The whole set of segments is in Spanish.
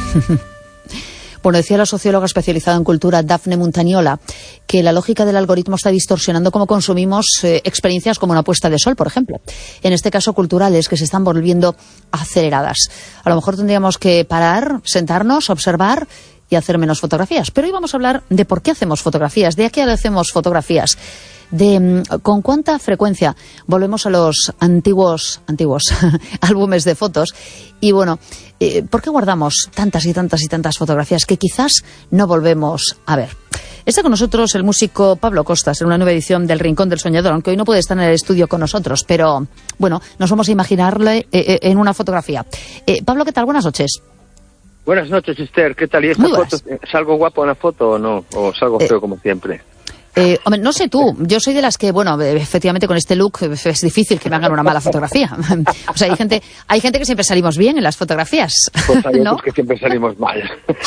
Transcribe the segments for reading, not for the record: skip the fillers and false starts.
Bueno, decía la socióloga especializada en cultura, Daphne Montagnola, que la lógica del algoritmo está distorsionando cómo consumimos experiencias como una puesta de sol, por ejemplo. En este caso, culturales, que se están volviendo aceleradas. A lo mejor tendríamos que parar, sentarnos, observar y hacer menos fotografías. Pero hoy vamos a hablar de por qué hacemos fotografías, de a qué hacemos fotografías, de con cuánta frecuencia volvemos a los antiguos álbumes de fotos y, bueno, ¿por qué guardamos tantas y tantas y tantas fotografías que quizás no volvemos a ver? Está con nosotros el músico Pablo Costas en una nueva edición del Rincón del Soñador, aunque hoy no puede estar en el estudio con nosotros, pero bueno, nos vamos a imaginarle en una fotografía. Pablo, ¿qué tal? Buenas noches. Buenas noches, Esther. ¿Qué tal? ¿Y esta foto? ¿Salgo guapo en la foto o no? ¿O salgo feo como siempre? Hombre, no sé tú, yo soy de las que, bueno, efectivamente con este look es difícil que me hagan una mala fotografía. O sea, hay gente que siempre salimos bien en las fotografías. Pues hay ¿no? otros que siempre salimos mal.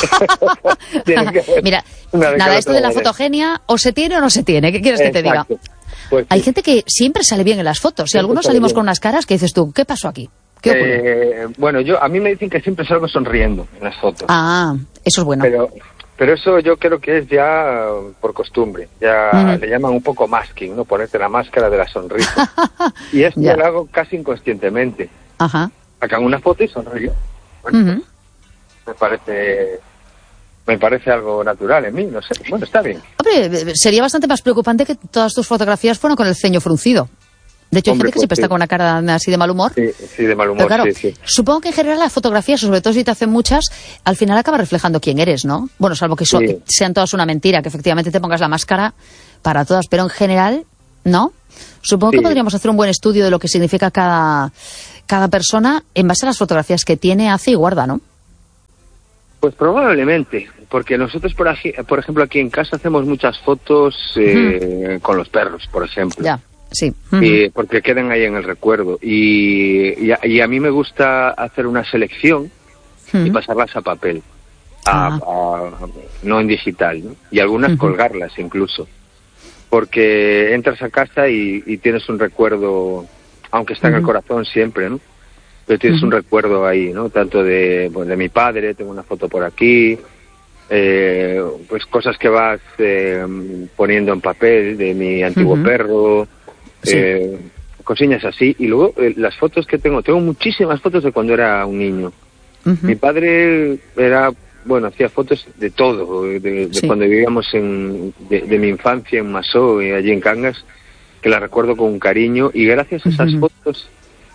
Mira, nada, esto de la fotogenia, o se tiene o no se tiene, ¿qué quieres que te diga? Pues hay gente que siempre sale bien en las fotos, y algunos salimos bien con unas caras que dices tú, ¿qué pasó aquí? ¿Qué ocurre? Bueno, a mí me dicen que siempre salgo sonriendo en las fotos. Ah, eso es bueno. Pero eso yo creo que es ya por costumbre. Ya le llaman un poco masking, ¿no? Ponerte la máscara de la sonrisa. Y esto lo hago casi inconscientemente. Ajá. Sacan una foto y sonrío. Bueno, me parece algo natural en mí, no sé. Bueno, está bien. Hombre, sería bastante más preocupante que todas tus fotografías fueran con el ceño fruncido. De hecho, hay gente que siempre está con una cara así de mal humor. Sí, de mal humor, claro, sí. Supongo que en general las fotografías, sobre todo si te hacen muchas, al final acaba reflejando quién eres, ¿no? Bueno, salvo que sean todas una mentira, que efectivamente te pongas la máscara para todas, pero en general, ¿no? Supongo que podríamos hacer un buen estudio de lo que significa cada persona en base a las fotografías que tiene, hace y guarda, ¿no? Pues probablemente, porque nosotros, por ejemplo, aquí en casa hacemos muchas fotos con los perros, por ejemplo. Ya. Sí. Porque quedan ahí en el recuerdo. Y a mí me gusta hacer una selección y pasarlas a papel, no en digital, ¿no? Y algunas colgarlas incluso. Porque entras a casa y tienes un recuerdo, aunque está en el corazón siempre, ¿no? Pero tienes un recuerdo ahí, ¿no? Tanto de mi padre, tengo una foto por aquí, pues cosas que vas poniendo en papel, de mi antiguo perro. Cosillas así. Y luego las fotos que tengo muchísimas fotos de cuando era un niño. Mi padre hacía fotos de todo, de cuando vivíamos de mi infancia en Masó, allí en Cangas, que las recuerdo con cariño, y gracias a esas fotos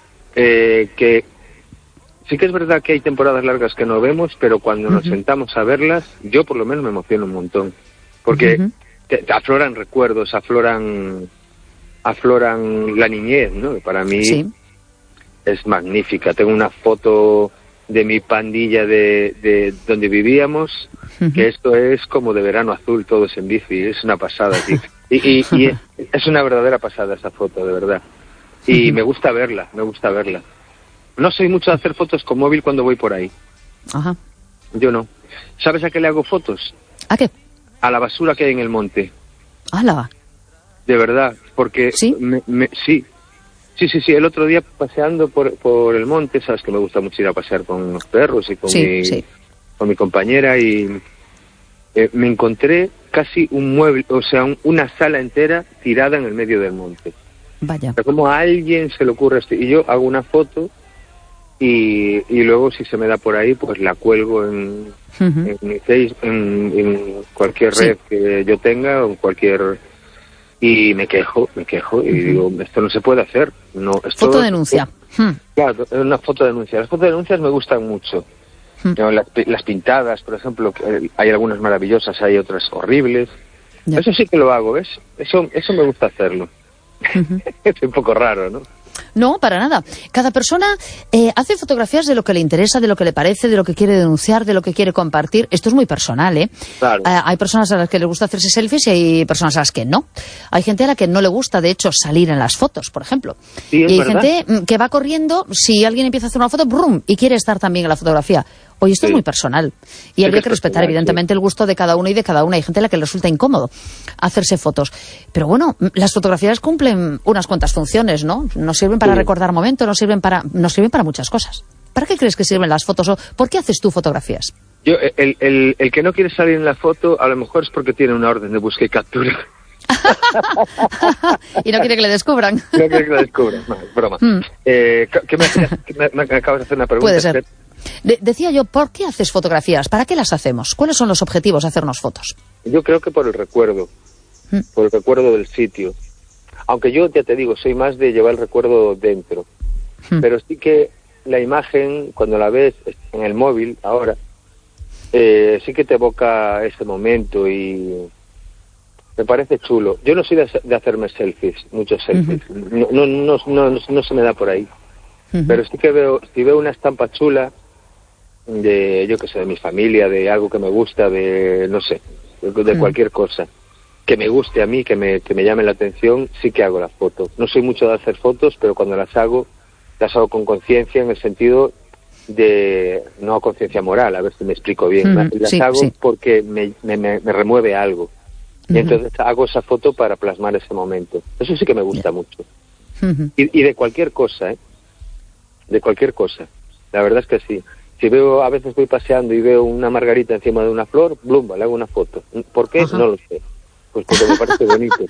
que sí que es verdad que hay temporadas largas que no vemos, pero cuando nos sentamos a verlas, yo por lo menos me emociono un montón, porque te afloran recuerdos, afloran la niñez, ¿no? Para mí es magnífica. Tengo una foto de mi pandilla de donde vivíamos, que esto es como de verano azul, todos en bici, es una pasada, tío. Y es una verdadera pasada esa foto, de verdad. Y me gusta verla. No soy mucho de hacer fotos con móvil cuando voy por ahí. Ajá. Yo no. ¿Sabes a qué le hago fotos? ¿A qué? A la basura que hay en el monte. ¡Hala! De verdad, porque ¿Sí? Sí, el otro día paseando por el monte, sabes que me gusta mucho ir a pasear con los perros y con mi compañera, y me encontré casi un mueble, o sea, una sala entera tirada en el medio del monte. Vaya. Pero como a alguien se le ocurre esto, y yo hago una foto y luego si se me da por ahí, pues la cuelgo en mi Facebook, en cualquier red que yo tenga, o en cualquier... Y me quejo y digo, esto no se puede hacer. Fotodenuncia. Claro, es una fotodenuncia. Las fotodenuncias me gustan mucho. ¿No? Las pintadas, por ejemplo, hay algunas maravillosas, hay otras horribles. Ya. Eso sí que lo hago, ¿ves? Eso me gusta hacerlo. Es un poco raro, ¿no? No, para nada. Cada persona hace fotografías de lo que le interesa, de lo que le parece, de lo que quiere denunciar, de lo que quiere compartir. Esto es muy personal, ¿eh? Claro. Hay personas a las que les gusta hacerse selfies y hay personas a las que no. Hay gente a la que no le gusta, de hecho, salir en las fotos, por ejemplo. Sí, y hay verdad. gente que va corriendo, si alguien empieza a hacer una foto, ¡brum!, y quiere estar también en la fotografía. Oye, esto es muy personal. Y habría que respetar, evidentemente, el gusto de cada uno y de cada una. Hay gente a la que le resulta incómodo hacerse fotos. Pero bueno, las fotografías cumplen unas cuantas funciones, ¿no? Nos sirven para recordar momentos, nos sirven para muchas cosas. ¿Para qué crees que sirven las fotos? ¿O por qué haces tú fotografías? Yo, el que no quiere salir en la foto, a lo mejor es porque tiene una orden de búsqueda y captura. Y no quiere que le descubran. No quiere que le descubran, no, es broma. Me acabas de hacer una pregunta. Puede ser. Decía yo, ¿por qué haces fotografías? ¿Para qué las hacemos? ¿Cuáles son los objetivos de hacernos fotos? Yo creo que por el recuerdo. Por el recuerdo del sitio. Aunque yo, ya te digo, soy más de llevar el recuerdo dentro. Pero sí que la imagen, cuando la ves en el móvil ahora, sí que te evoca ese momento y me parece chulo. Yo no soy de hacerme selfies, muchos selfies. No se me da por ahí. Pero sí que si veo una estampa chula de, yo qué sé, de mi familia, de algo que me gusta, de, no sé, de cualquier cosa que me guste a mí, que me llame la atención, sí que hago las fotos. No soy mucho de hacer fotos, pero cuando las hago con conciencia, en el sentido de, no conciencia moral, a ver si me explico bien. Las hago porque me remueve algo. Y entonces hago esa foto para plasmar ese momento. Eso sí que me gusta mucho. Y de cualquier cosa, de cualquier cosa. La verdad es que sí. Si veo, a veces voy paseando y veo una margarita encima de una flor, blumba, le hago una foto. ¿Por qué? No lo sé. Pues porque me parece bonito.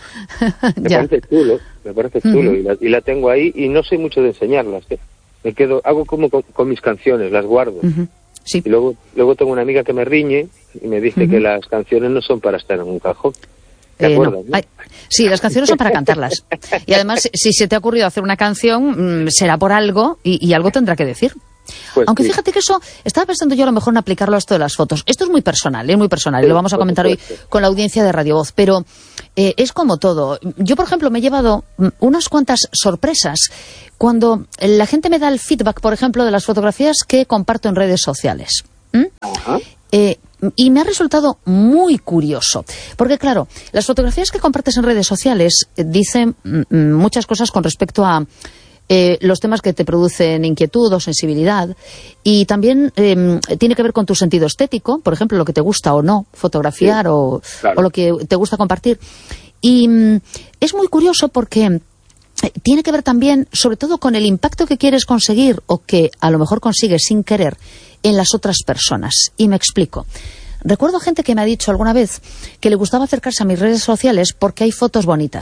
Me parece chulo y la tengo ahí y no soy mucho de enseñarlas. Me quedo, hago como con mis canciones, las guardo. Sí. Y luego tengo una amiga que me riñe y me dice que las canciones no son para estar en un cajón. ¿Te acuerdas, no? Sí, las canciones son para cantarlas. Y además, si se te ha ocurrido hacer una canción, será por algo y algo tendrá que decir. Pues aunque sí. Fíjate que eso, estaba pensando yo a lo mejor en aplicarlo a esto de las fotos. Esto es muy personal, y lo vamos a comentar hoy con la audiencia de Radio Voz, pero es como todo. Yo, por ejemplo, me he llevado unas cuantas sorpresas cuando la gente me da el feedback, por ejemplo, de las fotografías que comparto en redes sociales. Y me ha resultado muy curioso, porque claro, las fotografías que compartes en redes sociales dicen muchas cosas con respecto a los temas que te producen inquietud o sensibilidad, y también tiene que ver con tu sentido estético, por ejemplo, lo que te gusta o no fotografiar, o lo que te gusta compartir. Y es muy curioso porque tiene que ver también, sobre todo, con el impacto que quieres conseguir o que a lo mejor consigues sin querer en las otras personas. Y me explico. Recuerdo gente que me ha dicho alguna vez que le gustaba acercarse a mis redes sociales porque hay fotos bonitas.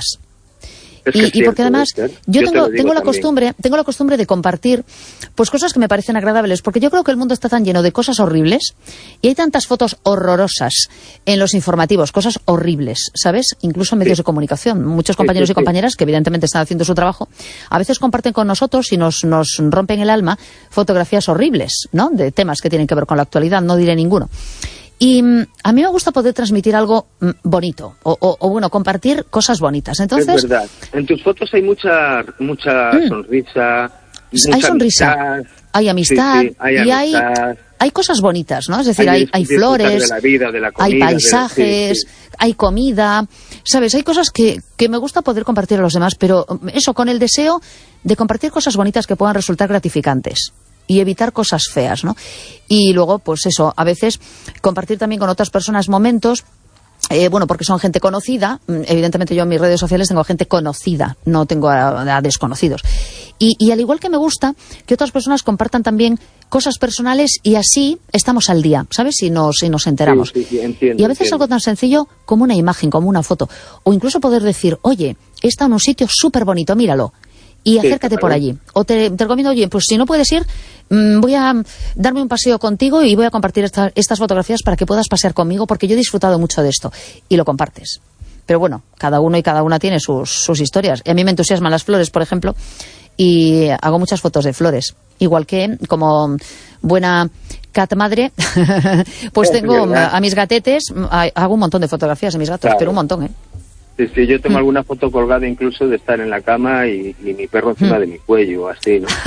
Y porque además yo tengo la costumbre de compartir pues cosas que me parecen agradables, porque yo creo que el mundo está tan lleno de cosas horribles y hay tantas fotos horrorosas en los informativos, cosas horribles, ¿sabes? Incluso en medios de comunicación. Muchos compañeros y compañeras que evidentemente están haciendo su trabajo, a veces comparten con nosotros y nos rompen el alma fotografías horribles, ¿no? De temas que tienen que ver con la actualidad, no diré ninguno. Y a mí me gusta poder transmitir algo bonito, o bueno, compartir cosas bonitas. Entonces, es verdad. En tus fotos hay mucha sonrisa, hay sonrisa, hay amistad, y hay cosas bonitas, ¿no? Es decir, hay flores, de la vida, de la comida, hay paisajes, hay comida, ¿sabes? Hay cosas que me gusta poder compartir a los demás, pero eso, con el deseo de compartir cosas bonitas que puedan resultar gratificantes y evitar cosas feas, ¿no? Y luego, pues eso, a veces compartir también con otras personas momentos, porque son gente conocida. Evidentemente yo en mis redes sociales tengo gente conocida, no tengo a desconocidos. Y al igual que me gusta que otras personas compartan también cosas personales, y así estamos al día, ¿sabes? Y nos enteramos. Sí, entiendo, y a veces algo tan sencillo como una imagen, como una foto, o incluso poder decir, oye, he estado en un sitio súper bonito, míralo. Y acércate por allí. O te recomiendo, oye, pues si no puedes ir, voy a darme un paseo contigo y voy a compartir estas fotografías para que puedas pasear conmigo, porque yo he disfrutado mucho de esto. Y lo compartes. Pero bueno, cada uno y cada una tiene sus historias. Y a mí me entusiasman las flores, por ejemplo, y hago muchas fotos de flores. Igual que, como buena cat madre, pues tengo a mis gatetes, hago un montón de fotografías de mis gatos, pero un montón, ¿eh? Sí, yo tengo alguna foto colgada incluso de estar en la cama y mi perro encima de mi cuello, así, ¿no?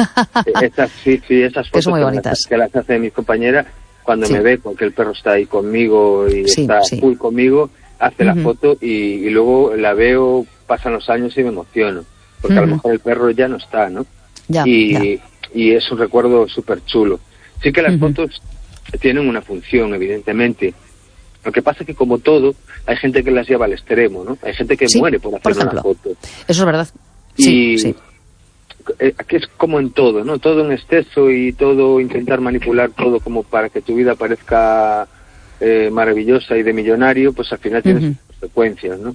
Esas fotos son muy bonitas. Que las hace mi compañera cuando me ve, porque el perro está ahí conmigo y está full conmigo, hace la foto y luego la veo, pasan los años y me emociono, porque a lo mejor el perro ya no está, ¿no? Y es un recuerdo súper chulo. Sí que las fotos tienen una función, evidentemente. Lo que pasa es que, como todo, hay gente que las lleva al extremo, ¿no? Hay gente que muere por hacer una foto. Eso es verdad. aquí es como en todo, ¿no? Todo en exceso y todo intentar manipular todo como para que tu vida parezca maravillosa y de millonario, pues al final tienes consecuencias, ¿no?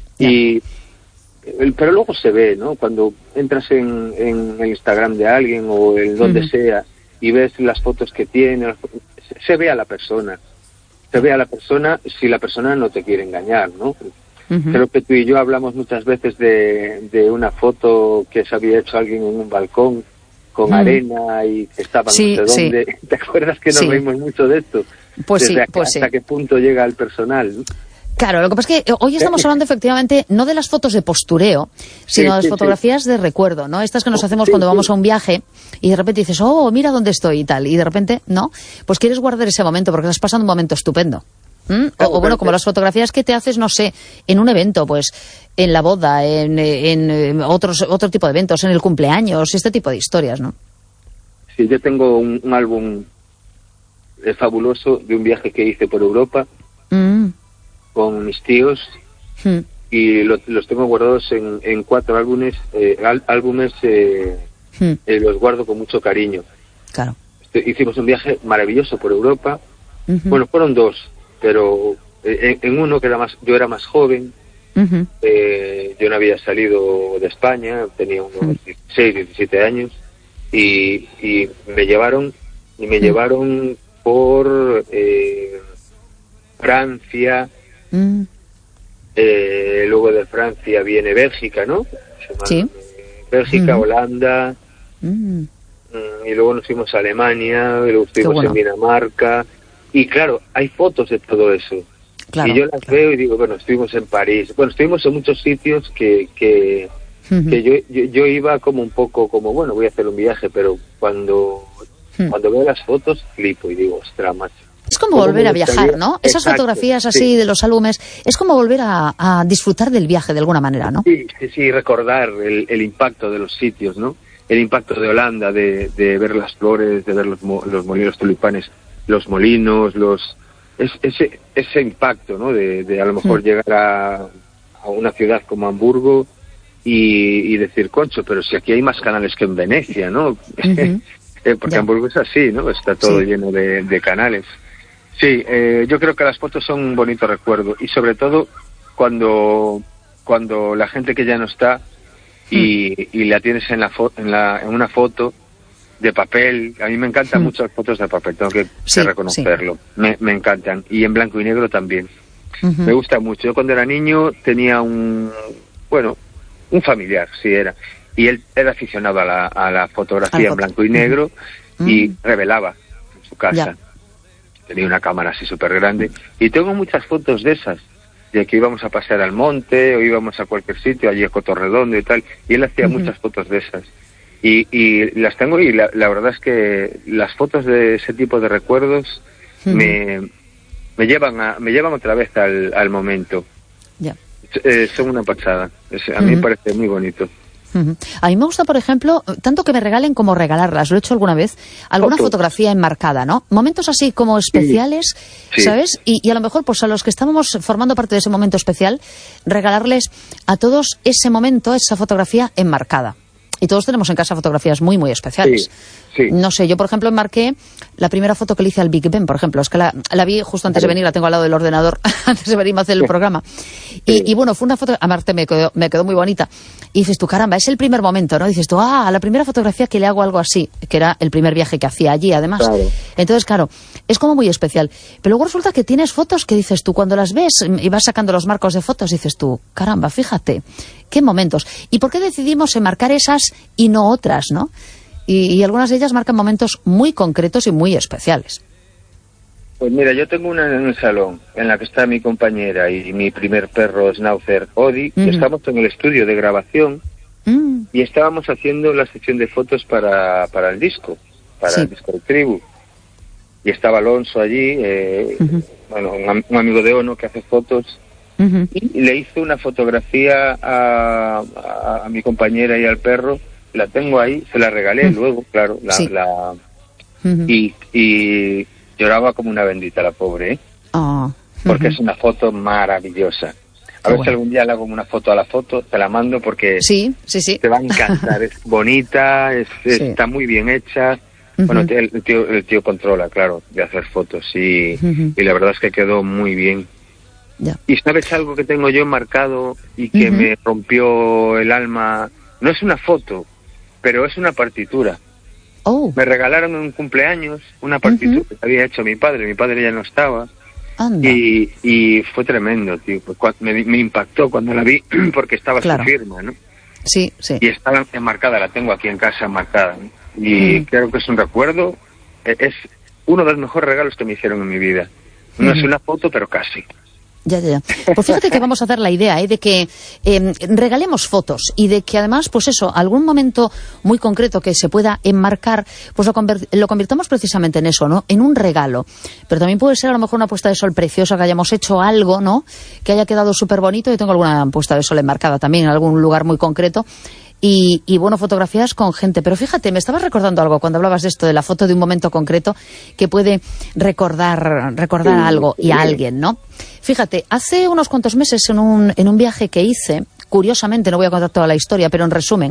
Pero luego se ve, ¿no? Cuando entras en el Instagram de alguien o en donde sea y ves las fotos que tiene, se ve a la persona. Se ve a la persona si la persona no te quiere engañar, ¿no? Creo que tú y yo hablamos muchas veces de una foto que se había hecho alguien en un balcón con arena y que estaba no sé dónde. Sí. ¿Te acuerdas que nos reímos mucho de esto? Pues Desde hasta qué punto llega el personal, ¿no? Claro, lo que pasa es que hoy estamos hablando efectivamente no de las fotos de postureo, sino de las fotografías de recuerdo, ¿no? Estas que nos hacemos cuando vamos a un viaje y de repente dices, oh, mira dónde estoy y tal, y de repente, no, pues quieres guardar ese momento porque estás pasando un momento estupendo. O bueno, como las fotografías que te haces, no sé, en un evento, pues en la boda, en otro tipo de eventos, en el cumpleaños, este tipo de historias, ¿no? Sí, yo tengo un álbum fabuloso de un viaje que hice por Europa con mis tíos y los tengo guardados en 4 álbumes, los guardo con mucho cariño. Claro. Hicimos un viaje maravilloso por Europa. Bueno, fueron 2, pero en uno que yo era más joven, yo no había salido de España, tenía unos 16, 17 años y me llevaron por Francia, luego de Francia viene Bélgica, ¿no? Sí. Bélgica, Holanda, y luego nos fuimos a Alemania, y luego estuvimos en Dinamarca, y claro, hay fotos de todo eso. Claro, y yo las veo y digo, bueno, estuvimos en París, bueno, estuvimos en muchos sitios que yo iba como un poco como, bueno, voy a hacer un viaje, pero cuando veo las fotos, flipo y digo, ostras, macho. Es como volver a viajar, ¿no? Esas fotografías así de los álbumes, es como volver a disfrutar del viaje de alguna manera, ¿no? Sí, recordar el impacto de los sitios, ¿no? El impacto de Holanda, de ver las flores, de ver los molinos tulipanes, los molinos, ese impacto, ¿no? De a lo mejor llegar a una ciudad como Hamburgo y decir, concho, pero si aquí hay más canales que en Venecia, ¿no? Porque Hamburgo es así, ¿no? Está todo lleno de canales. Sí, yo creo que las fotos son un bonito recuerdo y sobre todo cuando la gente que ya no está y la tienes en una foto de papel. A mí me encantan mucho las fotos de papel, tengo que reconocerlo. Me encantan. Y en blanco y negro también. Me gusta mucho. Yo cuando era niño tenía un familiar, y él era aficionado a la fotografía en blanco y negro y revelaba en su casa. Tenía una cámara así súper grande y tengo muchas fotos de esas, de que íbamos a pasear al monte o íbamos a cualquier sitio, allí a Cotorredondo y tal, y él hacía muchas fotos de esas y las tengo y la verdad es que las fotos de ese tipo de recuerdos me llevan otra vez al momento. Son una pasada, a mí me parece muy bonito. A mí me gusta, por ejemplo, tanto que me regalen como regalarlas. Lo he hecho alguna vez, alguna fotografía enmarcada, ¿no? Momentos así como especiales, ¿sabes? Y a lo mejor, pues a los que estábamos formando parte de ese momento especial, regalarles a todos ese momento, esa fotografía enmarcada. Y todos tenemos en casa fotografías muy, muy especiales. No sé, yo por ejemplo enmarqué la primera foto que le hice al Big Ben, por ejemplo. Es que la vi justo antes de venir, la tengo al lado del ordenador, antes de venirme a hacer el programa. Y bueno, fue una foto, aparte me quedó muy bonita. Y dices tú, caramba, es el primer momento, ¿no? Dices tú, la primera fotografía que le hago algo así, que era el primer viaje que hacía allí, además. Claro. Entonces, claro, es como muy especial. Pero luego resulta que tienes fotos que dices tú, cuando las ves y vas sacando los marcos de fotos, dices tú, caramba, fíjate, qué momentos. ¿Y por qué decidimos enmarcar esas y no otras, no? Y algunas de ellas marcan momentos muy concretos y muy especiales. Pues mira, yo tengo una en el salón, en la que está mi compañera y mi primer perro Schnauzer, Odi, y estamos en el estudio de grabación y estábamos haciendo la sesión de fotos para el disco, el disco de Tribu. Y estaba Alonso allí, un amigo de Ono que hace fotos, y le hizo una fotografía a mi compañera y al perro. La tengo ahí, se la regalé luego, claro, y lloraba como una bendita la pobre, porque es una foto maravillosa. A ver si algún día le hago una foto a la foto, te la mando porque sí. te va a encantar. Es bonita, está muy bien hecha. Bueno, el tío controla, claro, de hacer fotos y la verdad es que quedó muy bien. Ya. Y ¿sabes algo que tengo yo marcado y que me rompió el alma? No es una foto, pero es una partitura. Oh. Me regalaron en un cumpleaños una partitura que había hecho mi padre ya no estaba. Anda. Y fue tremendo, tío. Me impactó cuando la vi porque estaba su firma, ¿no? Sí. Y estaba enmarcada, la tengo aquí en casa enmarcada, ¿no? Y creo que es un recuerdo, es uno de los mejores regalos que me hicieron en mi vida. No es una foto, pero casi. Ya. Pues fíjate que vamos a dar la idea de que regalemos fotos y de que además, pues eso, algún momento muy concreto que se pueda enmarcar, pues lo convirtamos precisamente en eso, ¿no? En un regalo. Pero también puede ser a lo mejor una puesta de sol preciosa, que hayamos hecho algo, ¿no? Que haya quedado súper bonito. Yo tengo alguna puesta de sol enmarcada también en algún lugar muy concreto. Y bueno, fotografías con gente. Pero fíjate, me estabas recordando algo cuando hablabas de esto, de la foto de un momento concreto que puede recordar algo y a alguien, ¿no? Fíjate, hace unos cuantos meses en un viaje que hice, curiosamente, no voy a contar toda la historia, pero en resumen,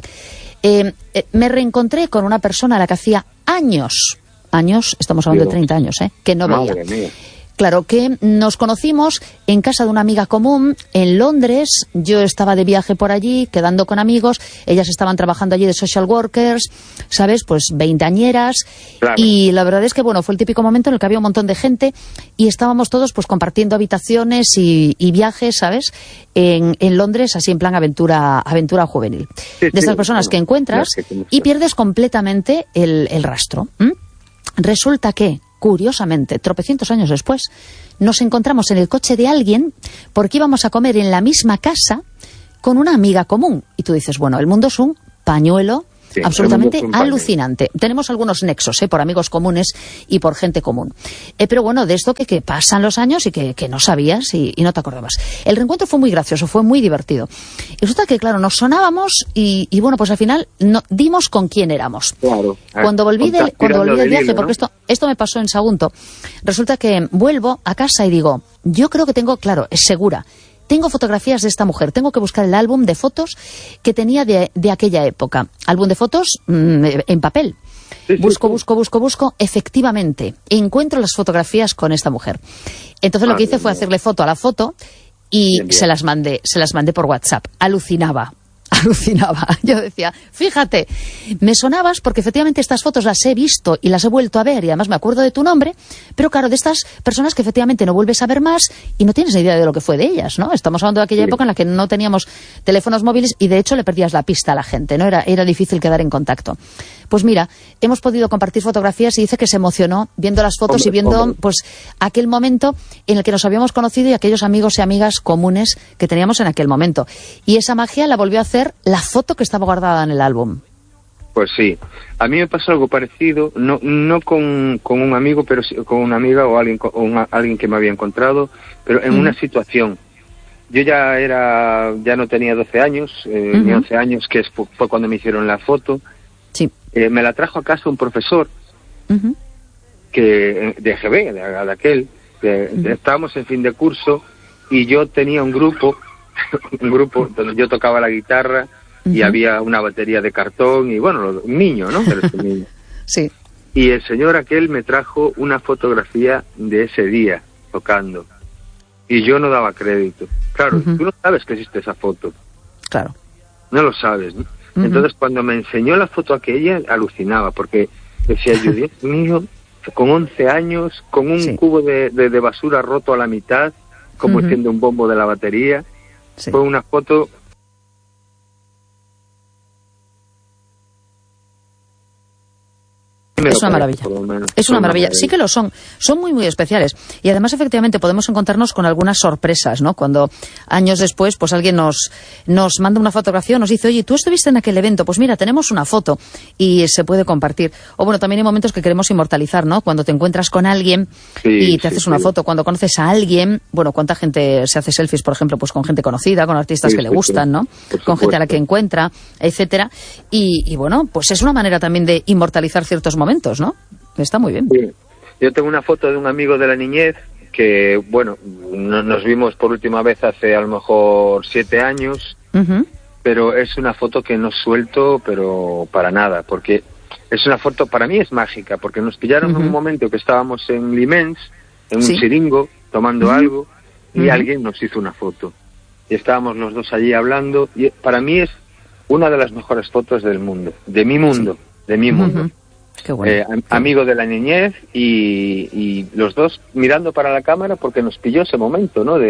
me reencontré con una persona a la que hacía años, estamos hablando de 30 años, que no veía. Madre mía. Claro, que nos conocimos en casa de una amiga común en Londres. Yo estaba de viaje por allí, quedando con amigos. Ellas estaban trabajando allí de social workers, ¿sabes? Pues veinteañeras. Claro. Y la verdad es que, bueno, fue el típico momento en el que había un montón de gente y estábamos todos pues compartiendo habitaciones y viajes, ¿sabes? En Londres, así en plan aventura juvenil. Sí, de estas personas que encuentras y pierdes completamente el rastro. Resulta que, curiosamente, tropecientos años después, nos encontramos en el coche de alguien porque íbamos a comer en la misma casa con una amiga común. Y tú dices, bueno, el mundo es un pañuelo absolutamente alucinante. Tenemos algunos nexos, por amigos comunes y por gente común. Pero bueno, de esto que pasan los años y que no sabías y no te acordabas. El reencuentro fue muy gracioso, fue muy divertido. Y resulta que, claro, nos sonábamos y bueno, pues al final dimos con quién éramos. Claro. Cuando volví del viaje, ¿no? Porque esto me pasó en Sagunto, resulta que vuelvo a casa y digo, yo creo que tengo, claro, es segura, tengo fotografías de esta mujer, tengo que buscar el álbum de fotos que tenía de aquella época. Álbum de fotos en papel. Sí, busco, efectivamente, encuentro las fotografías con esta mujer. Entonces lo que hice fue hacerle foto a la foto y se las mandé por WhatsApp. Alucinaba. Yo decía, fíjate, me sonabas porque efectivamente estas fotos las he visto y las he vuelto a ver y además me acuerdo de tu nombre, pero claro, de estas personas que efectivamente no vuelves a ver más y no tienes ni idea de lo que fue de ellas, ¿no? Estamos hablando de aquella época en la que no teníamos teléfonos móviles y de hecho le perdías la pista a la gente, ¿no? Era difícil quedar en contacto. Pues mira, hemos podido compartir fotografías y dice que se emocionó viendo las fotos y viendo pues aquel momento en el que nos habíamos conocido y aquellos amigos y amigas comunes que teníamos en aquel momento. Y esa magia la volvió a hacer la foto que estaba guardada en el álbum. Pues sí, a mí me pasó algo parecido, no con un amigo, pero sí con una amiga o alguien que me había encontrado, pero en una situación. Yo ya no tenía 12 años, ni 11 años, que fue cuando me hicieron la foto. Sí. Me la trajo a casa un profesor que de EGB, de aquel, estábamos en fin de curso y yo tenía un grupo donde yo tocaba la guitarra y había una batería de cartón y bueno, un niño, ¿no? Pero es un niño. Sí. Y el señor aquel me trajo una fotografía de ese día tocando y yo no daba crédito. Claro, tú no sabes que existe esa foto. Claro. No lo sabes, ¿no? Entonces cuando me enseñó la foto aquella alucinaba porque decía yo, Dios mío, con 11 años, con un cubo de basura roto a la mitad, como siendo un bombo de la batería. Fue una foto. Es una maravilla. Es una maravilla. Sí que lo son. Son muy, muy especiales. Y además, efectivamente, podemos encontrarnos con algunas sorpresas, ¿no? Cuando años después, pues alguien nos manda una fotografía, nos dice, oye, tú estuviste en aquel evento, pues mira, tenemos una foto y se puede compartir. O bueno, también hay momentos que queremos inmortalizar, ¿no? Cuando te encuentras con alguien y te haces una foto. Cuando conoces a alguien, bueno, ¿cuánta gente se hace selfies, por ejemplo, pues con gente conocida, con artistas que le gustan, ¿no? Con gente a la que encuentra, etcétera. Y bueno, pues es una manera también de inmortalizar ciertos momentos, ¿no? Está muy bien. Sí. Yo tengo una foto de un amigo de la niñez que bueno, nos vimos por última vez hace a lo mejor 7 años, pero es una foto que no suelto, pero para nada, porque es una foto, para mí es mágica, porque nos pillaron en un momento que estábamos en Limens, en un chiringo, tomando algo, y alguien nos hizo una foto. Y estábamos los dos allí hablando, y para mí es una de las mejores fotos del mundo, de mi mundo, de mi mundo. Qué bueno. Amigo de la niñez, y los dos mirando para la cámara porque nos pilló ese momento, ¿no?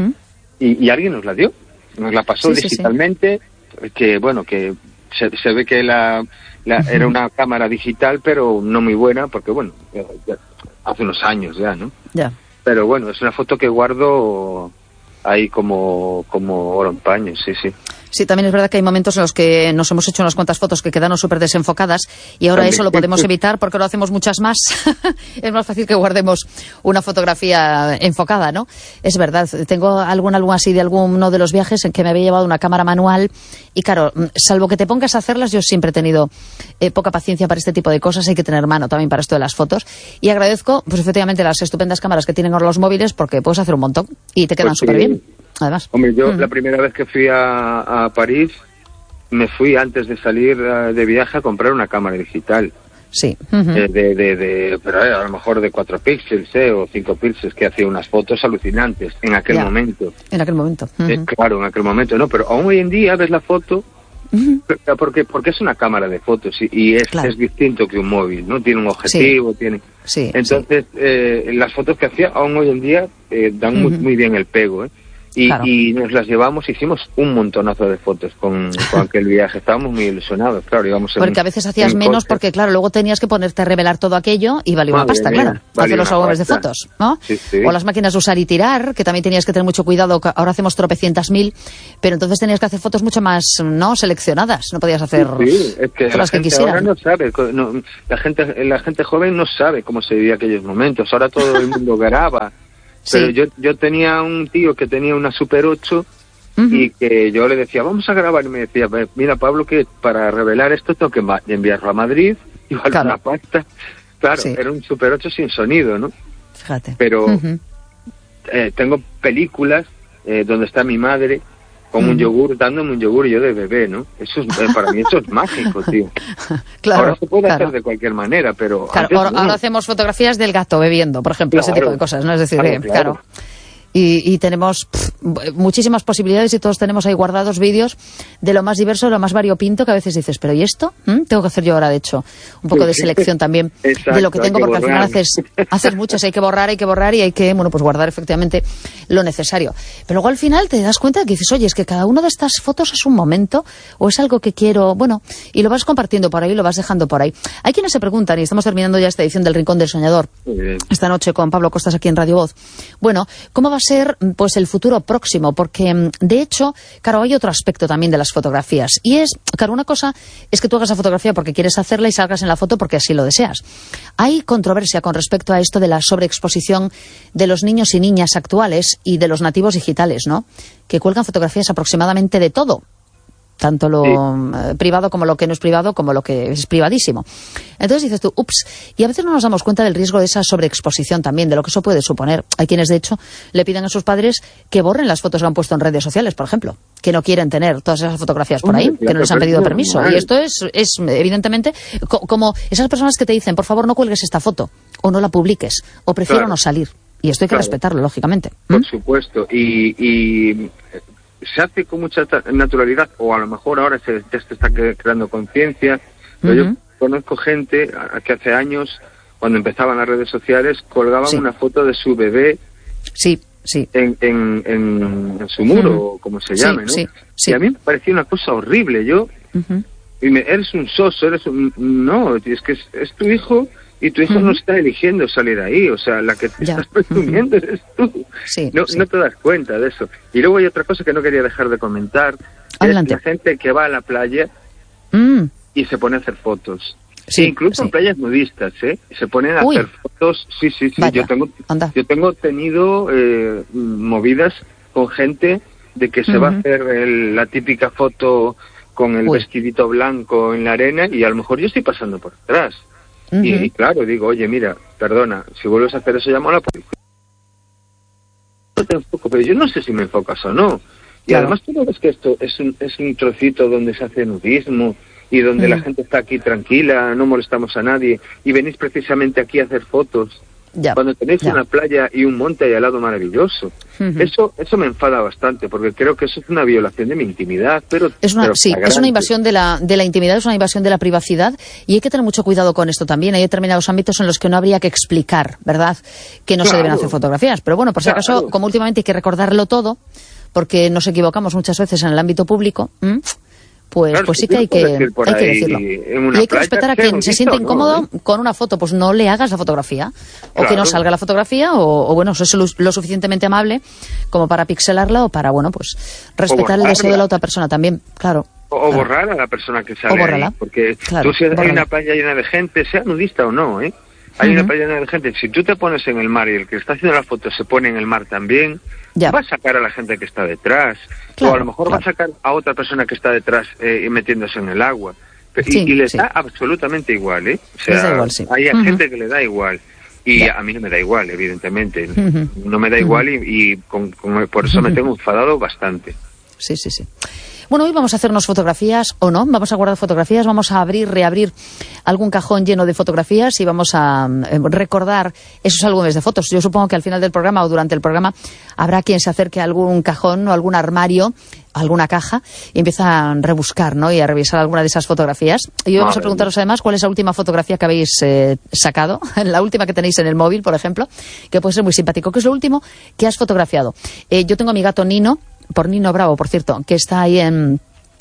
Y alguien nos la dio, nos la pasó digitalmente, que bueno, que se ve que era una cámara digital, pero no muy buena, porque bueno, hace unos años ya, ¿no? Ya. Pero bueno, es una foto que guardo ahí como oro en paño, sí. Sí, también es verdad que hay momentos en los que nos hemos hecho unas cuantas fotos que quedaron súper desenfocadas y ahora eso lo podemos evitar porque ahora hacemos muchas más. Es más fácil que guardemos una fotografía enfocada, ¿no? Es verdad, tengo algún álbum así de alguno de los viajes en que me había llevado una cámara manual y claro, salvo que te pongas a hacerlas, yo siempre he tenido poca paciencia para este tipo de cosas, hay que tener mano también para esto de las fotos y agradezco, pues efectivamente, las estupendas cámaras que tienen ahora los móviles porque puedes hacer un montón y te quedan súper bien. Además. Hombre, yo la primera vez que fui a París, me fui antes de salir de viaje a comprar una cámara digital. Sí. Pero a lo mejor de 4 píxeles o 5 píxeles, que hacía unas fotos alucinantes en aquel momento. En aquel momento. Claro, en aquel momento, ¿no? Pero aún hoy en día ves la foto, porque es una cámara de fotos y es distinto que un móvil, ¿no? Tiene un objetivo, tiene... Sí, entonces, las fotos que hacía aún hoy en día dan muy bien el pego, ¿eh? Y nos las llevamos, hicimos un montonazo de fotos con aquel viaje, estábamos muy ilusionados, claro, íbamos porque a veces hacías menos coche. Porque claro, luego tenías que ponerte a revelar todo aquello y valía una pasta, claro, hacer los álbumes de fotos, ¿no? Sí. O las máquinas de usar y tirar, que también tenías que tener mucho cuidado, ahora hacemos tropecientas mil, pero entonces tenías que hacer fotos mucho más, ¿no?, seleccionadas, no podías hacer es que las que quisieran. Ahora no sabe, la gente joven no sabe cómo se vivía aquellos momentos, ahora todo el mundo graba. Pero yo tenía un tío que tenía una Super 8 y que yo le decía, vamos a grabar, y me decía, mira Pablo, que para revelar esto tengo que enviarlo a Madrid, igual una pasta. Claro, era un Super 8 sin sonido, ¿no? Fíjate. Pero tengo películas donde está mi madre con un yogur, dándome un yogur yo de bebé, ¿no? Eso es, para mí eso es mágico, tío. Claro, ahora se puede hacer de cualquier manera, pero... Claro, ahora hacemos fotografías del gato bebiendo, por ejemplo, ese tipo de cosas, ¿no? Es decir, claro. Y tenemos muchísimas posibilidades y todos tenemos ahí guardados vídeos de lo más diverso, de lo más variopinto, que a veces dices, ¿pero y esto? Tengo que hacer yo ahora, de hecho, un poco de selección también de lo que tengo, porque al final haces muchas, hay que borrar y hay que, bueno, pues guardar efectivamente lo necesario. Pero luego al final te das cuenta de que dices, oye, es que cada una de estas fotos es un momento o es algo que quiero, bueno, y lo vas compartiendo por ahí, lo vas dejando por ahí. Hay quienes se preguntan, y estamos terminando ya esta edición del Rincón del Soñador, esta noche con Pablo Costas aquí en Radio Voz, bueno, ¿cómo va a ser pues el futuro próximo? Porque de hecho, claro, hay otro aspecto también de las fotografías y es, claro, una cosa es que tú hagas la fotografía porque quieres hacerla y salgas en la foto porque así lo deseas. Hay controversia con respecto a esto de la sobreexposición de los niños y niñas actuales y de los nativos digitales, ¿no? Que cuelgan fotografías aproximadamente de todo, tanto lo privado como lo que no es privado, como lo que es privadísimo. Entonces dices tú, ups, y a veces no nos damos cuenta del riesgo de esa sobreexposición también, de lo que eso puede suponer. Hay quienes, de hecho, le piden a sus padres que borren las fotos que han puesto en redes sociales, por ejemplo, que no quieren tener todas esas fotografías por ahí, que no les han pedido permiso. Y esto es evidentemente, como esas personas que te dicen, por favor, no cuelgues esta foto, o no la publiques, o prefiero no salir. Y esto hay que respetarlo, lógicamente. Por supuesto. Y se hace con mucha naturalidad, o a lo mejor ahora se está creando conciencia, pero yo conozco gente que hace años, cuando empezaban las redes sociales, colgaban una foto de su bebé en su muro, o como se llame, ¿no? Y a mí me parecía una cosa horrible. Eres un soso, no, es que es tu hijo, y tu hijo no está eligiendo salir ahí, o sea, la que te estás presumiendo eres tú. No te das cuenta de eso. Y luego hay otra cosa que no quería dejar de comentar, es la gente que va a la playa y se pone a hacer fotos. Incluso en playas nudistas, se ponen a hacer fotos. Sí. Vaya, yo tengo tenido movidas con gente de que se va a hacer la típica foto con el vestidito blanco en la arena y a lo mejor yo estoy pasando por atrás. Y claro, digo, oye, mira, perdona, si vuelves a hacer eso, llamo a la policía. te enfoco, pero yo no sé si me enfocas o no. Y claro. Además tú no ves que esto es un trocito donde se hace nudismo y donde la gente está aquí tranquila, no molestamos a nadie, y venís precisamente aquí a hacer fotos. Ya, cuando tenéis una playa y un monte ahí al lado maravilloso. Eso me enfada bastante, porque creo que eso es una violación de mi intimidad, pero es una invasión de la intimidad, es una invasión de la privacidad, y hay que tener mucho cuidado con esto también. Hay determinados ámbitos en los que no habría que explicar, ¿verdad?, que no se deben hacer fotografías. Pero bueno, por si acaso, como últimamente hay que recordarlo todo, porque nos equivocamos muchas veces en el ámbito público, pues sí que hay que decirlo. Y hay que respetar a quien se siente incómodo con una foto. Pues no le hagas la fotografía. O que no salga la fotografía, o bueno, es lo suficientemente amable como para pixelarla o para, bueno, pues respetar el deseo de la otra persona también, claro. O borrar a la persona que sale ahí. Porque tú, si hay una playa llena de gente, sea nudista o no, hay una playa llena de gente. Si tú te pones en el mar y el que está haciendo la foto se pone en el mar también, va a sacar a la gente que está detrás. O a lo mejor va a sacar a otra persona que está detrás metiéndose en el agua. Y les da absolutamente igual, O sea, da igual, hay gente que le da igual. Y a mí no me da igual, evidentemente. No me da igual y por eso me tengo enfadado bastante. Sí. Bueno, hoy vamos a hacernos fotografías, o no, vamos a guardar fotografías, vamos a reabrir algún cajón lleno de fotografías y vamos a recordar esos álbumes de fotos. Yo supongo que al final del programa o durante el programa habrá quien se acerque a algún cajón o algún armario, alguna caja, y empieza a rebuscar, ¿no?, y a revisar alguna de esas fotografías. Y hoy vamos a preguntaros además cuál es la última fotografía que habéis sacado, la última que tenéis en el móvil, por ejemplo, que puede ser muy simpático. ¿Qué es lo último que has fotografiado? Yo tengo a mi gato Nino, por Nino Bravo, por cierto, que está ahí en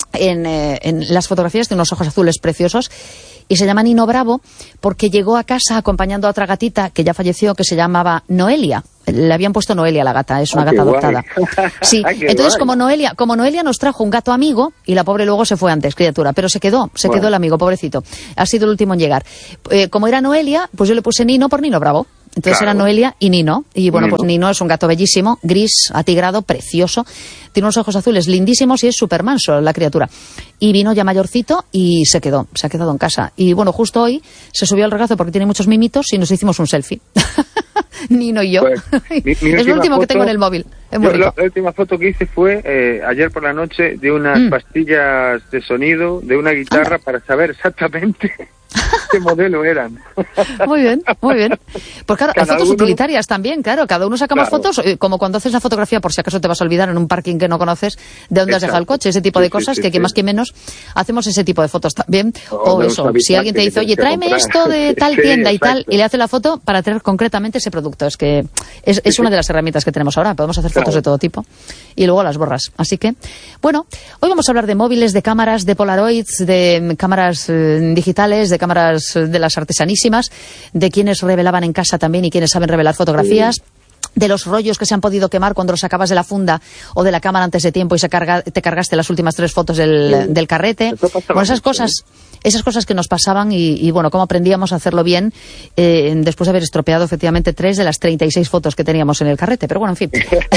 las fotografías, tiene unos ojos azules preciosos, y se llama Nino Bravo porque llegó a casa acompañando a otra gatita que ya falleció, que se llamaba Noelia. Le habían puesto Noelia a la gata, es una gata adoptada. Sí, entonces como Noelia nos trajo un gato amigo, y la pobre luego se fue antes, criatura, pero se quedó el amigo, pobrecito. Ha sido el último en llegar. Como era Noelia, pues yo le puse Nino por Nino Bravo. Entonces era Noelia y Nino. Y bueno, pues Nino es un gato bellísimo, gris, atigrado, precioso. Tiene unos ojos azules lindísimos y es súper manso la criatura. Y vino ya mayorcito y se ha quedado en casa. Y bueno, justo hoy se subió al regazo porque tiene muchos mimitos y nos hicimos un selfie. Nino y yo. Pues, es lo último que tengo en el móvil. La última foto que hice fue ayer por la noche de unas pastillas de sonido, de una guitarra, para saber exactamente qué modelo eran. Muy bien. Pues claro, hay fotos utilitarias también, claro. Cada uno sacamos fotos, como cuando haces la fotografía, por si acaso te vas a olvidar en un parking que no conoces de dónde has dejado el coche, ese tipo de cosas, que más que menos hacemos ese tipo de fotos también. O eso, si alguien te dice, oye, tráeme esto de tal tienda y tal, y le hace la foto para tener concretamente ese producto. Es que es una de las herramientas que tenemos ahora. Podemos hacer fotos de todo tipo y luego las borras. Así que, bueno, hoy vamos a hablar de móviles, de cámaras, de Polaroids, de cámaras digitales, de cámaras de las artesanísimas, de quienes revelaban en casa también y quienes saben revelar fotografías. De los rollos que se han podido quemar cuando los sacabas de la funda o de la cámara antes de tiempo y te cargaste las últimas 3 fotos del carrete. Bueno, esas cosas que nos pasaban y bueno, cómo aprendíamos a hacerlo bien después de haber estropeado efectivamente 3 de las 36 fotos que teníamos en el carrete. Pero bueno, en fin.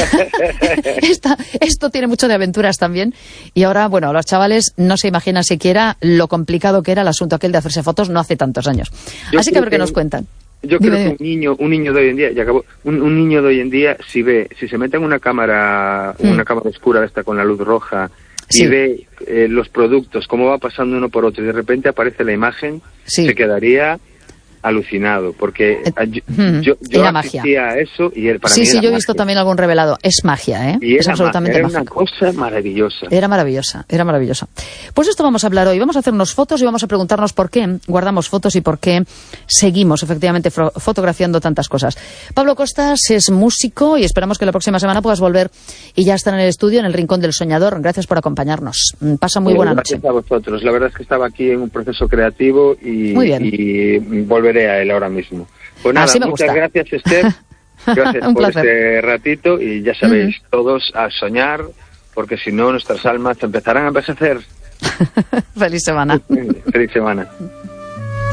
Esto tiene mucho de aventuras también. Y ahora, bueno, los chavales no se imaginan siquiera lo complicado que era el asunto aquel de hacerse fotos no hace tantos años. Así que a ver qué nos cuentan. Yo creo que un niño de hoy en día, un niño de hoy en día, si se mete en una cámara oscura esta con la luz roja y ve los productos, cómo va pasando uno por otro, y de repente aparece la imagen, se quedaría alucinado, porque yo asistía a eso y para mí yo he visto también algún revelado. Es magia, y es absolutamente mágico. Era una cosa maravillosa. Era maravillosa. Pues esto vamos a hablar hoy. Vamos a hacernos fotos y vamos a preguntarnos por qué guardamos fotos y por qué seguimos efectivamente fotografiando tantas cosas. Pablo Costas es músico y esperamos que la próxima semana puedas volver y ya estar en el estudio, en el Rincón del Soñador. Gracias por acompañarnos. Pasa muy buena noche. Gracias a vosotros. La verdad es que estaba aquí en un proceso creativo y volveré a él ahora mismo. Pues nada, muchas gracias, Esther. Gracias por este ratito y ya sabéis, todos a soñar, porque si no nuestras almas empezarán a envejecer. Feliz semana. Feliz semana.